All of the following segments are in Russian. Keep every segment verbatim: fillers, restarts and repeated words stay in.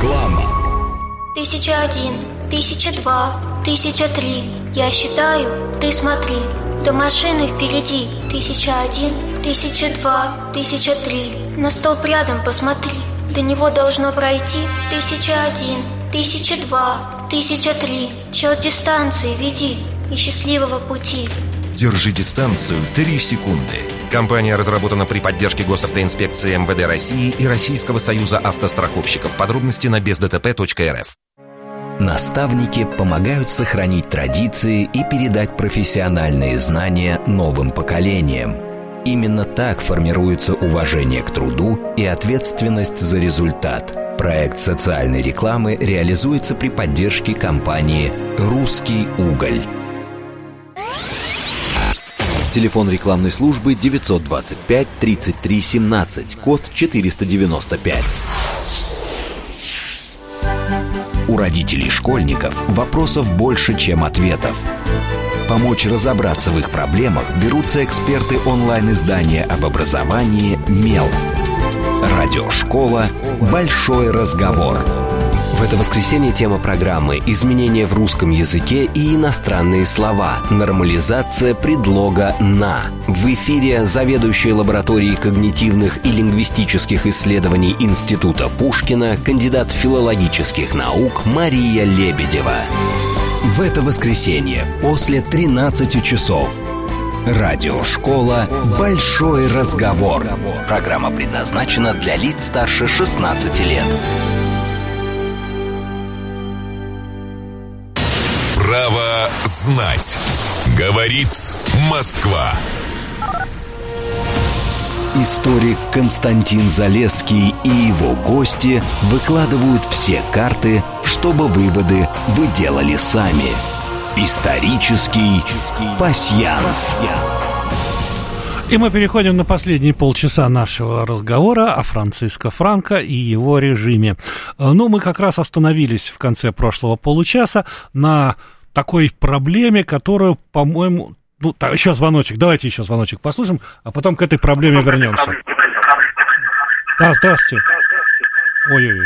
Реклама. Тысяча один, тысяча два, тысяча три. Я считаю, ты смотри. До машины впереди. Тысяча один, тысяча два, тысяча три. На столб рядом посмотри. До него должно пройти. Тысяча один, тысяча два, тысяча три. Счет дистанции веди и счастливого пути. Держи дистанцию три секунды. Компания разработана при поддержке госавтоинспекции эм вэ дэ России и Российского союза автостраховщиков. Подробности на без дэ тэ пэ точка эр эф. Наставники помогают сохранить традиции и передать профессиональные знания новым поколениям. Именно так формируется уважение к труду и ответственность за результат. Проект социальной рекламы реализуется при поддержке компании «Русский уголь». Телефон рекламной службы девятьсот двадцать пять тридцать три семнадцать, код четыреста девяносто пять. У родителей школьников вопросов больше, чем ответов. Помочь разобраться в их проблемах берутся эксперты онлайн-издания об образовании «Мел». Радиошкола «Большой разговор». В это воскресенье тема программы «Изменения в русском языке и иностранные слова. Нормализация предлога «на». В эфире заведующая лабораторией когнитивных и лингвистических исследований Института Пушкина, кандидат филологических наук Мария Лебедева. В это воскресенье после тринадцати часов. Радиошкола «Большой разговор». Программа предназначена для лиц старше шестнадцати лет. Право знать. Говорит Москва. Историк Константин Залесский и его гости выкладывают все карты, чтобы выводы вы делали сами. Исторический пасьянс. И мы переходим на последние полчаса нашего разговора о Франциско Франко и его режиме. Ну, мы как раз остановились в конце прошлого получаса на такой проблеме, которую, по-моему... Ну, так, еще звоночек, давайте еще звоночек послушаем, а потом к этой проблеме вернемся. Да, здравствуйте. Ой-ой-ой.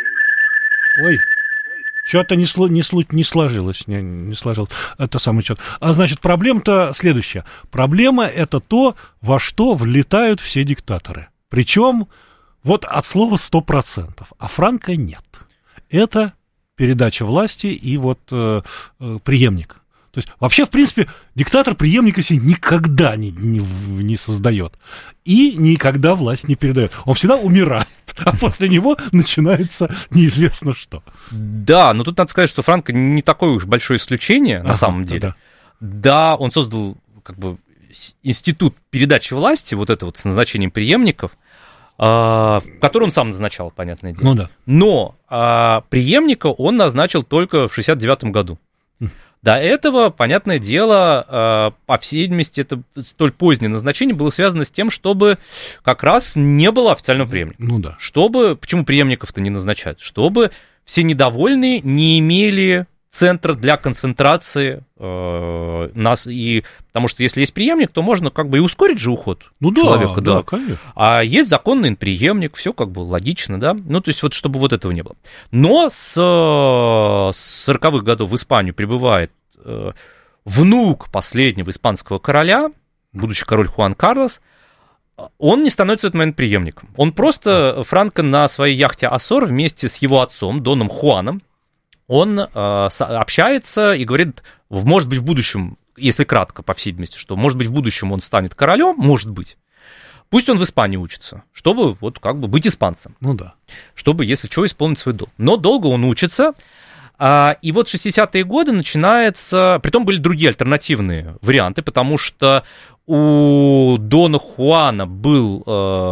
Ой. Что-то не, сло, не, сло, не сложилось, не, не сложилось. Это самое что-то. А значит, проблема-то следующая. Проблема — это то, во что влетают все диктаторы. Причем вот от слова сто процентов. А Франко нет. Это передача власти и вот э, э, преемник. То есть вообще, в принципе, диктатор преемника себе никогда не, не, не создает. И никогда власть не передает. Он всегда умирает. А после него начинается неизвестно что. Да, но тут надо сказать, что Франко не такое уж большое исключение, ага, на самом деле. Да. да, он создал как бы институт передачи власти, вот это вот с назначением преемников, который он сам назначал, понятное дело. Ну, да. Но преемника он назначил только в шестьдесят девятом году. До этого, понятное дело, по всей видимости, это столь позднее назначение было связано с тем, чтобы как раз не было официального преемника. Ну да. Чтобы, почему преемников-то не назначают? Чтобы все недовольные не имели центра для концентрации э, нас, и, потому что если есть преемник, то можно как бы и ускорить же уход ну человека. Да, да, да, конечно. А есть законный преемник, все как бы логично, да. Ну, то есть вот чтобы вот этого не было. Но с, с сороковых годов в Испанию прибывает э, внук последнего испанского короля, будущий король Хуан Карлос. Он не становится в этот момент преемником. Он просто, Франко на своей яхте Асор вместе с его отцом, Доном Хуаном, он э, общается и говорит, может быть, в будущем, если кратко, по всей видимости, что, может быть, в будущем он станет королем, может быть. Пусть он в Испании учится, чтобы вот как бы быть испанцем. Ну да. Чтобы, если что, исполнить свой долг. Но долго он учится. А, и вот в шестидесятые годы начинается... Притом были другие альтернативные варианты, потому что у Дона Хуана был,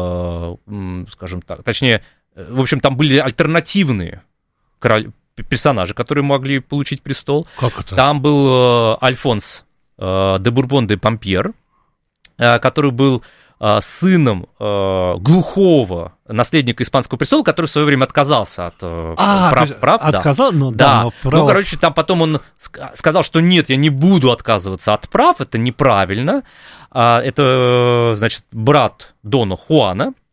э, скажем так, точнее, в общем, там были альтернативные король... персонажи, которые могли получить престол. Как это? Там был э, Альфонс э, де Бурбон де Помпьер, э, который был э, сыном э, глухого наследника испанского престола, который в свое время отказался от э, а, прав. прав отказал? Да. Ну, да. да, но право... ну, короче, там потом он сказал, что нет, я не буду отказываться от прав, это неправильно. Это, значит, брат Дона Хуана,